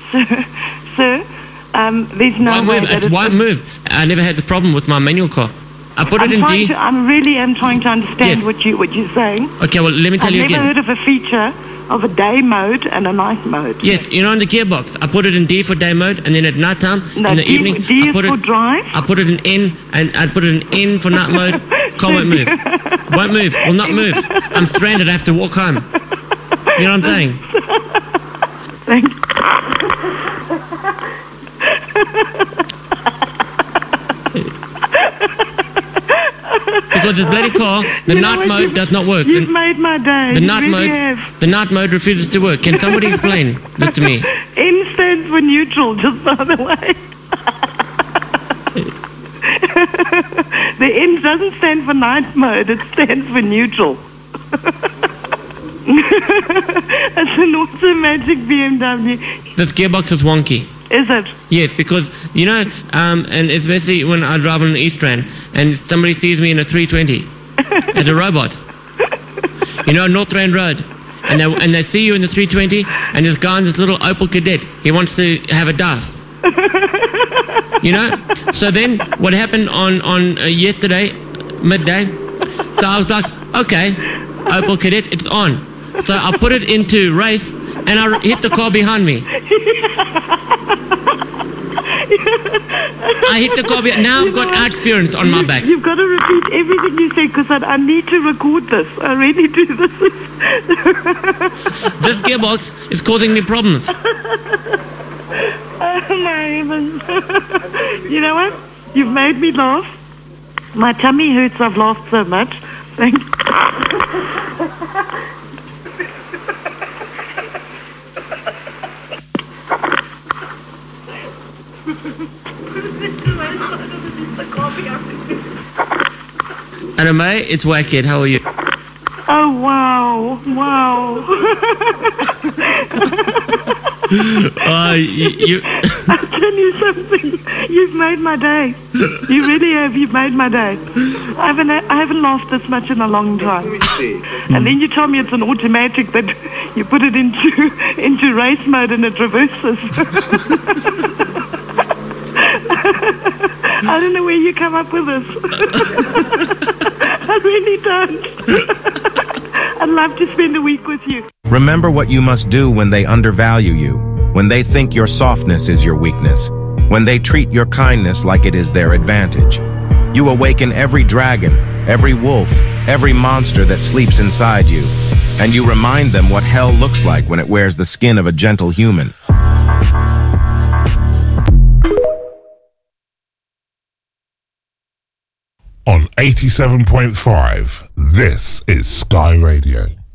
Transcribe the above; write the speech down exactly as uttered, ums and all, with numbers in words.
sir, sir um, there's no won't way move. that It won't move. I never had the problem with my manual car. I put I'm it in trying D. To, I'm really am trying to understand Yes. what you what you're saying. Okay, well, let me tell I've you never again. heard of a feature of a day mode and a night mode. Yes, you know, in the gearbox, I put it in D for day mode, and then at night time, No, in the D, evening, D I is put for it. drive. I put it in N, and I put it in N for night mode. Car won't move. Won't move. Will not move. I'm stranded. I have to walk home. You know what I'm saying? Thank you. Because this bloody car, the You know night what? mode You've- does not work. You've The, made my day. the You night really mode, have. the night mode refuses to work. Can somebody explain this to me? N stands for neutral, just by the way. The N doesn't stand for night mode, it stands for neutral. It's an automatic B M W. This gearbox is wonky. Is it? Yes, because, you know, um, and especially when I drive on the East Rand and somebody sees me in a three twenty as a robot, you know, North Rand Road, and they, and they see you in the three twenty, and this guy in this little Opel Kadett, he wants to have a dance. You know? So then what happened on, on uh, yesterday, midday, so I was like, okay, Opel Kadett, it's on. So I put it into race, and I hit the car behind me. I hit the car behind. Now I've got interference on my back. You've got to repeat everything you say because I, I need to record this. I really do. This is This gearbox is causing me problems. Oh my heavens. You know what? You've made me laugh. My tummy hurts. I've laughed so much. Thank you. And May, it's Wackhead. How are you? Oh, wow. Wow. Uh, you, you I'll tell you something. You've made my day. You really have. You've made my day. I haven't, I haven't laughed this much in a long time. And then you tell me it's an automatic that you put it into into race mode and it reverses. I don't know where you come up with this. I really don't. I'd love to spend a week with you. Remember what you must do when they undervalue you, when they think your softness is your weakness, when they treat your kindness like it is their advantage. You awaken every dragon, every wolf, every monster that sleeps inside you, and you remind them what hell looks like when it wears the skin of a gentle human. On eighty-seven point five, this is Sky Radio.